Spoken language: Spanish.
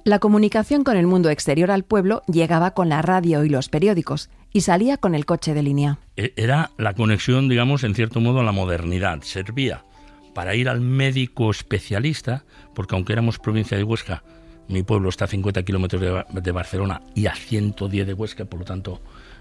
La comunicación con el mundo exterior al pueblo llegaba con la radio y los periódicos y salía con el coche de línea. Era la conexión, digamos, en cierto modo a la modernidad. Servía para ir al médico especialista, porque aunque éramos provincia de Huesca, mi pueblo está a 50 kilómetros de Barcelona y a 110 de Huesca, por lo tanto